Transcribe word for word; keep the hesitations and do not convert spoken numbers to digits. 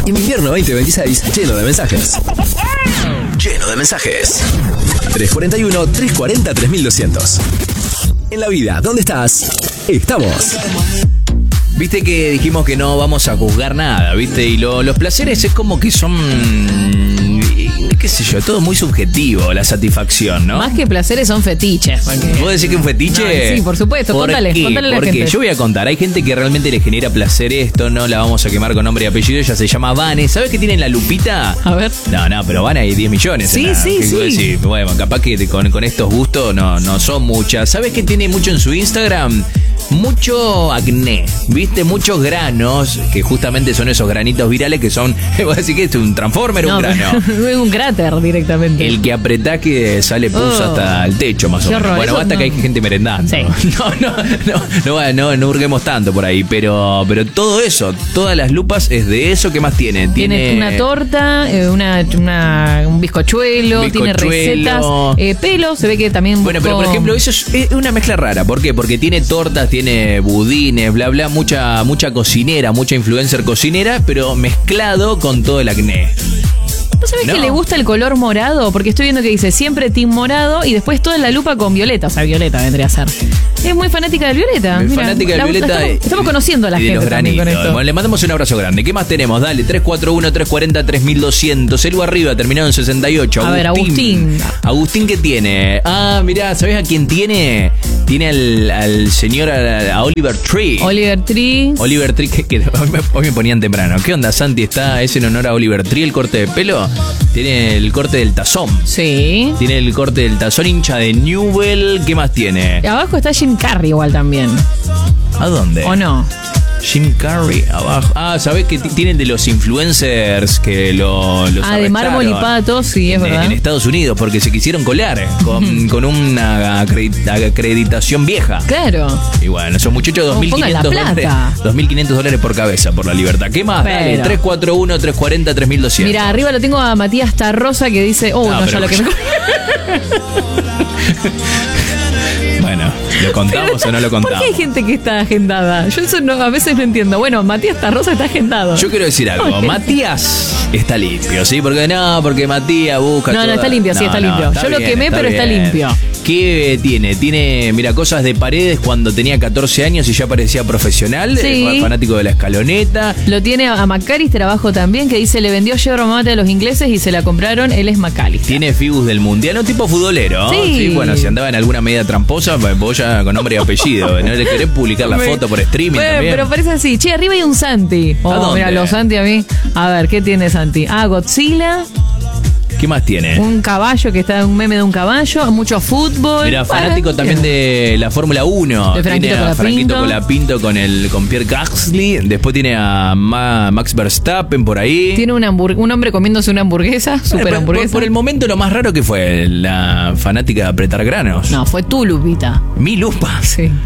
Invierno veinte veintiséis, lleno de mensajes. Lleno de mensajes. tres cuarenta y uno, tres cuarenta, tres mil doscientos. En la vida, ¿dónde estás? Estamos. Viste que dijimos que no vamos a juzgar nada, ¿viste? Y lo, los placeres es como que son, qué sé yo, todo muy subjetivo, la satisfacción, ¿no? Más que placeres son fetiches. Porque... ¿Vos decís que un fetiche? No, sí, por supuesto, ¿Por contale, qué? contale a la Porque gente. yo voy a contar, hay gente que realmente le genera placer esto, no la vamos a quemar con nombre y apellido, ella se llama Vane. ¿Sabes qué tiene en la lupita? A ver. No, no, pero Vane hay diez millones. Sí, en la, sí, sí. Decir, bueno, capaz que con, con estos gustos no, no son muchas. ¿Sabes qué tiene mucho en su Instagram? Mucho acné, ¿viste? Muchos granos, que justamente son esos granitos virales que son, voy a decir que es un transformer o No, un grano. Es un cráter directamente. El que apretás que sale pus Oh. hasta el techo, más o Qué menos. horror, Bueno, eso basta no. que hay gente merendando. Sí. No, no, no, no, no, no hurguemos tanto por ahí, pero, pero todo eso, todas las lupas es de eso. ¿Qué más tiene? Tiene una torta, eh, una, una, un bizcochuelo, Bizcochuelo. tiene recetas, eh, pelo, se ve que también Bueno, pero por buscó- ejemplo, eso es, es una mezcla rara. ¿Por qué? Porque tiene tortas, tiene budines, bla, bla, mucha, mucha cocinera, mucha influencer cocinera, pero mezclado con todo el acné. ¿Vos sabés No. que le gusta el color morado? Porque estoy viendo que dice siempre team morado y después toda la lupa con violeta. O sea, violeta vendría a ser. Es muy fanática del violeta. Es Mira, fanática del la- violeta. Estamos, eh, estamos conociendo a la y de gente los también con granitos. esto. Bueno, le mandamos un abrazo grande. ¿Qué más tenemos? Dale, tres cuatro uno, tres cuarenta, tres mil doscientos. Celu arriba, terminado en sesenta y ocho. A ver, Agustín. Agustín, ¿qué tiene? Ah, mirá, ¿sabés a quién tiene? Tiene al, al señor, a, a Oliver Tree. Oliver Tree. Oliver Tree, que, que hoy, me, hoy me ponían temprano. ¿Qué onda, Santi? ¿Está, ¿Es en honor a Oliver Tree el corte de pelo? Tiene el corte del tazón. Sí. Tiene el corte del tazón, hincha de Newell. ¿Qué más tiene? Abajo está Jim Carrey igual también. ¿A dónde? ¿O no? Jim Carrey abajo. Ah, ¿sabés que t- tienen de los influencers que lo, los Ah, de mármol y patos, sí, es en, verdad. en Estados Unidos, porque se quisieron colar con, con una acredit- acreditación vieja. Claro. Y bueno, esos muchachos, dos mil pongan la quinientos dólares, plata. dos mil quinientos dólares por cabeza por la libertad. ¿Qué más? Pero. Dale, tres cuatro uno, tres cuarenta, tres mil doscientos. Mira, arriba lo tengo a Matías Tarrosa que dice, oh, No, no, pero- ya lo que me... Bueno, ¿lo contamos o no lo ¿Por contamos? qué hay gente que está agendada? Yo eso no, a veces no entiendo. Bueno, Matías Tarrosa está agendado. Yo quiero decir algo. Ok. Matías está limpio, ¿sí? Porque no, porque Matías busca. No, no, toda- está limpio, sí, está limpio. Yo lo quemé, pero está limpio. ¿Qué tiene? Tiene, mira, cosas de paredes cuando tenía catorce años y ya parecía profesional. Sí. eh, fanático de la escaloneta. Lo tiene a McAllister abajo también, que dice, le vendió yerba mate a los ingleses y se la compraron, él es McAllister. Tiene fibus del mundial, un tipo futbolero. Sí. Bueno, si andaba en alguna medida tramposa, pues vos ya con nombre y apellido. ¿No le querés publicar la Me- foto por streaming Bueno, también? pero parece así. Che, arriba hay un Santi. ¿A Oh, dónde? mira, los Santi a mí. A ver, ¿qué tiene Santi? Ah, Godzilla, ¿Qué más tiene? un caballo que está un meme de un caballo, mucho fútbol. Mira, fanático Bueno, también bien. de la Fórmula uno. De Franquito Tiene a Colapinto. Franquito Colapinto con el con Pierre Gasly. Después tiene a Ma- Max Verstappen por ahí. Tiene una hamburg- un hombre comiéndose una hamburguesa, Bueno, super por, hamburguesa. por- por el momento lo más raro que fue la fanática de apretar granos. No, fue tu Lupita. Mi lupa. Sí.